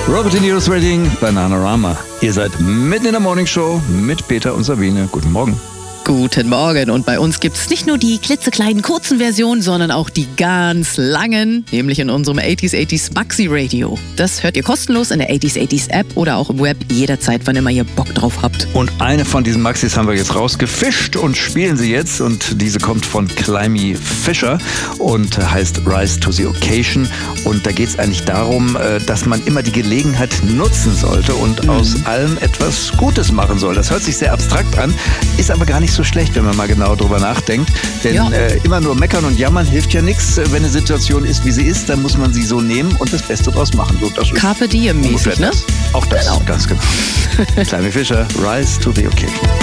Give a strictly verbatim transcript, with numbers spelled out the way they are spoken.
Robert De Niro's Wedding, Bananarama. Ihr seid mitten in der Morningshow mit Peter und Sabine. Guten Morgen. Guten Morgen. Und bei uns gibt es nicht nur die klitzekleinen kurzen Versionen, sondern auch die ganz langen, nämlich in unserem achtziger achtziger Maxi Radio. Das hört ihr kostenlos in der achtziger achtziger App oder auch im Web jederzeit, wann immer ihr Bock drauf habt. Und eine von diesen Maxis haben wir jetzt rausgefischt und spielen sie jetzt. Und diese kommt von Climby Fisher und heißt Rise to the Occasion. Und da geht es eigentlich darum, dass man immer die Gelegenheit nutzen sollte und mhm. aus allem etwas Gutes machen soll. Das hört sich sehr abstrakt an, ist aber gar nicht so schlecht, wenn man mal genau drüber nachdenkt. Denn ja. äh, immer nur meckern und jammern hilft ja nichts. Wenn eine Situation ist, wie sie ist, dann muss man sie so nehmen und das Beste draus machen. So, das Carpe diem mäßig, ne? Auch das, genau. ganz genau. Climby Fisher, Rise to the Occasion.